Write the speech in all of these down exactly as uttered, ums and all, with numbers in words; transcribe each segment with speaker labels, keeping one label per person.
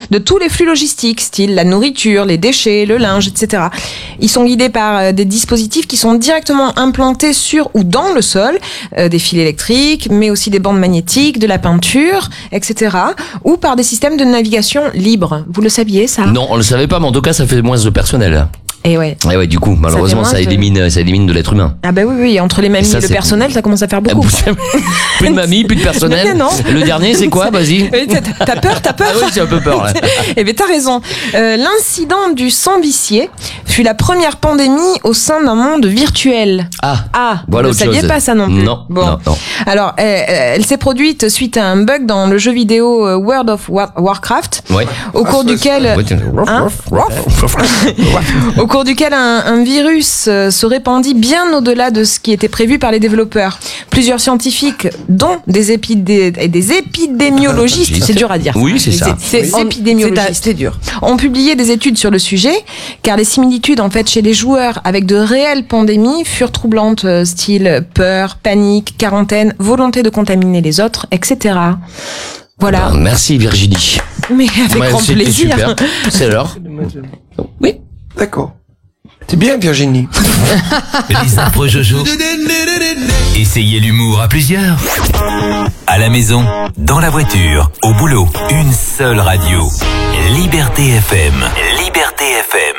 Speaker 1: de tous les flux logistiques, style la nourriture, les déchets, le linge, et cetera. Ils sont guidés par des dispositifs qui sont directement implantés sur ou dans le sol, euh, des fils électriques, mais aussi des bandes magnétiques, de la peinture, et cetera. Ou par des systèmes de navigation libres. Vous le saviez, ça ?
Speaker 2: Non, on le savait pas, mais en tout cas, ça fait moins de personnel.
Speaker 1: Et ouais.
Speaker 2: Et ouais, du coup, malheureusement, ça, ça élimine, ça élimine de l'être humain.
Speaker 1: Ah bah oui, oui, entre les mamies et, ça, et le personnel, ça commence à faire beaucoup.
Speaker 2: Plus de mamie, plus de personnel.
Speaker 1: Mais non.
Speaker 2: Le dernier, c'est quoi ? Vas-y.
Speaker 1: T'as peur, t'as peur ?
Speaker 2: Ah oui, j'ai un peu peur, là.
Speaker 1: Eh bien, t'as raison. Euh, l'incident du sang vicié fut la première pandémie au sein d'un monde virtuel.
Speaker 2: Ah.
Speaker 1: Ah,
Speaker 2: voilà
Speaker 1: vous ne saviez pas ça non plus.
Speaker 2: Non,
Speaker 1: bon.
Speaker 2: non, non.
Speaker 1: Alors, elle, elle s'est produite suite à un bug dans le jeu vidéo World of War- Warcraft.
Speaker 2: Ouais.
Speaker 1: Au cours
Speaker 2: ah,
Speaker 1: duquel, hein au cours duquel un, un virus se répandit bien au-delà de ce qui était prévu par les développeurs. Plusieurs scientifiques, dont des, épidé- des épidémiologistes, c'est dur à dire.
Speaker 2: Oui, c'est ça.
Speaker 1: C'est, c'est épidémiologistes.
Speaker 3: C'est dur.
Speaker 1: Ont publié des études sur le sujet, car les similitudes en fait chez les joueurs avec de réelles pandémies furent troublantes, style peur, panique, quarantaine, volonté de contaminer les autres, et cetera. Voilà.
Speaker 2: Ben, merci Virginie.
Speaker 1: Mais avec
Speaker 2: ouais,
Speaker 1: grand plaisir.
Speaker 2: Super. C'est l'heure. Oui.
Speaker 4: D'accord. C'est bien Virginie.
Speaker 5: Les affreux Jojo. Essayez l'humour à plusieurs. À la maison, dans la voiture, au boulot, une seule radio. Liberté F M. Liberté F M.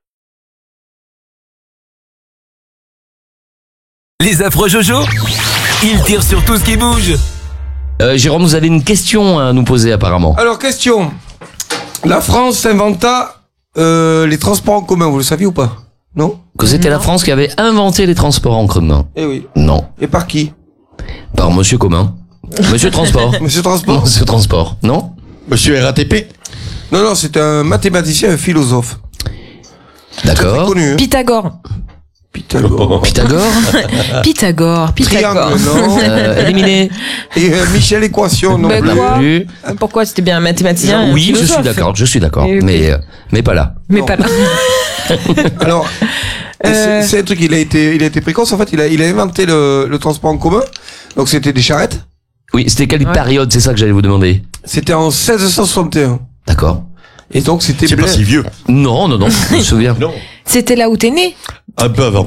Speaker 5: Les affreux Jojo, ils tirent sur tout ce qui bouge.
Speaker 2: Euh, Jérôme, vous avez une question à nous poser apparemment.
Speaker 4: Alors, question. La France inventa euh, les transports en commun, vous le saviez ou pas ? Non ?
Speaker 2: Que c'était non. La France qui avait inventé les transports en commun.
Speaker 4: Eh oui.
Speaker 2: Non.
Speaker 4: Et par qui ?
Speaker 2: Par Monsieur Commun. Monsieur Transport.
Speaker 4: Monsieur Transport.
Speaker 2: Monsieur Transport. Non ?
Speaker 6: Monsieur R A T P.
Speaker 4: Non, non, c'est un mathématicien, un philosophe.
Speaker 2: D'accord.
Speaker 4: Très connu. Hein.
Speaker 1: Pythagore.
Speaker 4: Pythagore.
Speaker 2: Pythagore.
Speaker 1: Pythagore. Pythagore.
Speaker 4: Triangle, non.
Speaker 2: Euh, éliminé.
Speaker 4: Et euh, Michel Équation, non
Speaker 1: mais
Speaker 4: plus.
Speaker 1: Quoi Pourquoi c'était bien un mathématicien ?
Speaker 2: Oui,
Speaker 1: un
Speaker 2: je suis d'accord, je suis d'accord,
Speaker 1: Et
Speaker 2: mais euh, mais pas là.
Speaker 1: Mais
Speaker 4: non.
Speaker 1: pas là.
Speaker 4: Alors, euh... c'est, c'est un truc. Il a été, il a été précoce. En fait, il a, il a inventé le, le transport en commun. Donc, c'était des charrettes.
Speaker 2: Oui, c'était quelle ouais. période ? C'est ça que j'allais vous demander.
Speaker 4: C'était en seize cent soixante et un.
Speaker 2: D'accord.
Speaker 4: Et donc, c'était.
Speaker 6: C'est
Speaker 4: Blaise.
Speaker 6: pas si vieux.
Speaker 2: Non, non, non. Je me souviens.
Speaker 6: Non.
Speaker 1: C'était là où t'es né.
Speaker 6: Un peu avant.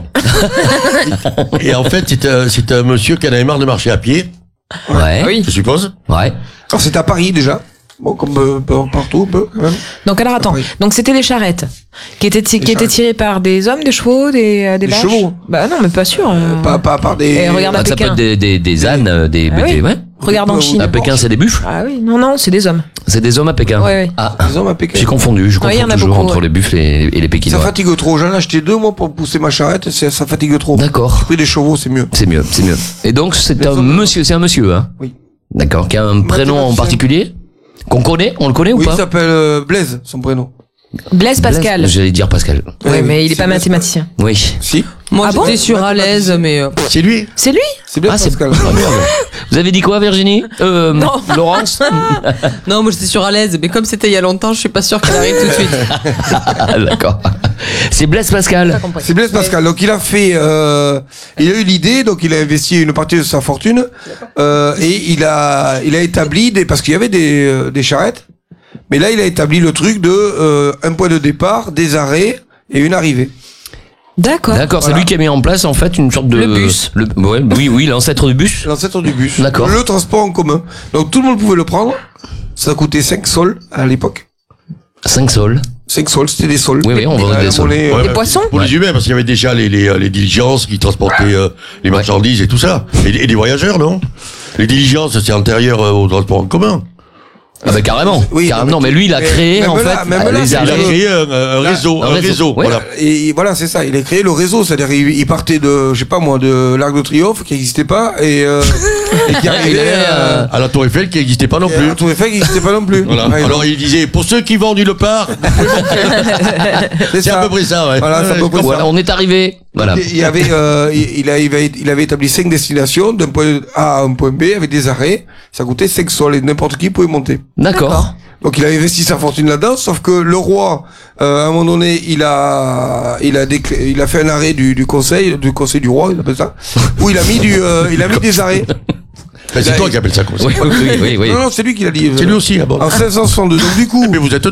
Speaker 6: Et en fait, c'est un, c'est un monsieur qui en avait marre de marcher à pied.
Speaker 2: Ouais.
Speaker 1: Oui.
Speaker 6: Je suppose.
Speaker 2: Ouais.
Speaker 4: Alors, c'était à Paris déjà. Bon, comme euh, partout, un peu, quand même.
Speaker 1: Donc, alors attends. Donc, c'était des charrettes qui étaient, ti- qui étaient tirées par des hommes, des chevaux, des, euh, des,
Speaker 4: des
Speaker 1: vaches.
Speaker 4: chevaux.
Speaker 1: Bah non, mais pas sûr. Euh...
Speaker 4: Pas, pas par des.
Speaker 1: Et regarde à
Speaker 2: ah, ça peut
Speaker 1: Pékin.
Speaker 2: être des, des, des ânes, des,
Speaker 1: Ah
Speaker 2: des,
Speaker 1: oui.
Speaker 2: ouais.
Speaker 1: Regarde en Chine.
Speaker 2: À Pékin, c'est des buffles.
Speaker 1: Ah oui, non, non, c'est des hommes.
Speaker 2: C'est des hommes à Pékin.
Speaker 1: Ouais, ouais.
Speaker 2: Ah.
Speaker 4: Des hommes à Pékin.
Speaker 2: J'ai confondu. Je
Speaker 1: Ouais,
Speaker 2: confonds
Speaker 1: y en a
Speaker 2: toujours
Speaker 1: beaucoup,
Speaker 2: entre
Speaker 1: ouais.
Speaker 2: les buffles et, et les Pékinois.
Speaker 4: Ça fatigue trop. J'en ai acheté deux, moi, pour pousser ma charrette. Ça, ça fatigue trop.
Speaker 2: D'accord.
Speaker 4: J'ai pris des chevaux, c'est mieux.
Speaker 2: C'est mieux, c'est mieux. Et donc, c'est
Speaker 4: Les
Speaker 2: un
Speaker 4: hommes,
Speaker 2: monsieur, c'est un monsieur, hein.
Speaker 4: Oui.
Speaker 2: D'accord. Qui a un prénom en particulier qu'on connaît, on le connaît
Speaker 4: Oui,
Speaker 2: ou
Speaker 4: il
Speaker 2: pas?
Speaker 4: s'appelle euh, Blaise, son prénom.
Speaker 1: Blaise Pascal.
Speaker 2: Blaise, j'allais dire Pascal.
Speaker 1: Ouais,
Speaker 4: Oui,
Speaker 1: mais il est
Speaker 4: c'est
Speaker 1: pas
Speaker 4: Blaise
Speaker 1: mathématicien.
Speaker 2: Oui.
Speaker 4: Si.
Speaker 3: Moi,
Speaker 1: Ah
Speaker 3: j'étais
Speaker 1: bon
Speaker 3: sur à l'aise, mais euh,
Speaker 6: C'est lui.
Speaker 1: C'est lui?
Speaker 4: C'est Blaise
Speaker 2: Ah, c'est
Speaker 4: Pascal.
Speaker 2: Ah, merde. Vous avez dit quoi, Virginie? Euh,
Speaker 3: Non.
Speaker 2: Laurence?
Speaker 3: non, moi j'étais sur à l'aise, mais comme c'était il y a longtemps, je suis pas sûr qu'elle arrive tout de suite.
Speaker 2: Ah, d'accord. C'est Blaise Pascal.
Speaker 4: C'est Blaise Pascal. Donc il a fait, euh, il a eu l'idée, donc il a investi une partie de sa fortune euh, et il a, il a établi des, parce qu'il y avait des, euh, des charrettes, mais là il a établi le truc de euh, un point de départ, des arrêts et une arrivée.
Speaker 1: D'accord.
Speaker 2: D'accord,
Speaker 4: Voilà.
Speaker 2: c'est lui qui a mis en place en fait une sorte de
Speaker 1: Le bus.
Speaker 2: Le, ouais, oui, oui, l'ancêtre du bus.
Speaker 4: L'ancêtre du bus.
Speaker 2: D'accord.
Speaker 4: Le transport en commun. Donc tout le monde pouvait le prendre. Ça coûtait cinq sols à l'époque.
Speaker 2: Cinq sols.
Speaker 4: cinq sols, c'était des sols.
Speaker 2: Oui, oui, on vendait
Speaker 4: Euh,
Speaker 2: des sols.
Speaker 4: monnaie, euh,
Speaker 6: Ouais,
Speaker 1: Des
Speaker 6: ouais,
Speaker 1: poissons?
Speaker 6: Pour les humains, parce qu'il y avait déjà les, les, les diligences qui transportaient euh, les marchandises et tout ça. Et, et des voyageurs, non? Les diligences, c'est antérieur euh, au transport en commun.
Speaker 2: Ah bah carrément.
Speaker 4: Oui,
Speaker 2: carrément.
Speaker 4: mais-
Speaker 2: Non, mais lui, il a
Speaker 4: mais-
Speaker 2: créé
Speaker 4: même
Speaker 2: en
Speaker 4: là,
Speaker 2: fait
Speaker 4: même là,
Speaker 2: les
Speaker 4: c'est-
Speaker 6: Il a
Speaker 2: arrêts.
Speaker 6: créé un, un
Speaker 4: Là,
Speaker 6: réseau,
Speaker 2: un
Speaker 6: un
Speaker 2: réseau,
Speaker 6: réseau,
Speaker 2: ouais.
Speaker 6: voilà.
Speaker 4: Et voilà, c'est ça. Il a créé le réseau, c'est-à-dire il, il partait de, je sais pas moi, de l'Arc de Triomphe qui n'existait pas et, euh, et qui
Speaker 2: Il
Speaker 4: arrivait
Speaker 2: avait,
Speaker 4: à,
Speaker 2: euh,
Speaker 6: À la Tour Eiffel qui n'existait pas non
Speaker 4: et
Speaker 6: plus.
Speaker 4: la Tour Eiffel qui n'existait pas non plus.
Speaker 6: Voilà.
Speaker 4: Ouais,
Speaker 6: Alors il disait, pour ceux qui vendent une part,
Speaker 4: c'est
Speaker 6: c'est
Speaker 4: ça.
Speaker 6: à peu près ça, ouais.
Speaker 4: Voilà, c'est à peu près ça.
Speaker 2: Voilà, on est arrivé. Voilà.
Speaker 4: Il y avait, euh, il, il a- il avait, il avait établi cinq destinations d'un point A à un point B avec des arrêts. Ça coûtait cinq sols et n'importe qui pouvait monter.
Speaker 2: D'accord.
Speaker 4: Donc il a investi sa fortune là-dedans, sauf que le roi, euh, à un moment donné, il a, il a déclé- il a fait un arrêt du, du conseil, du conseil du roi, il appelle ça, où il a mis du, euh, il a mis des arrêts.
Speaker 6: Ben, c'est toi qui appelles ça comme ça.
Speaker 2: Oui, oui, oui, oui.
Speaker 4: Non, non, c'est lui qui l'a dit.
Speaker 6: C'est lui aussi, ah bon.
Speaker 4: En cinq cent soixante-deux. Donc du coup.
Speaker 6: Mais vous êtes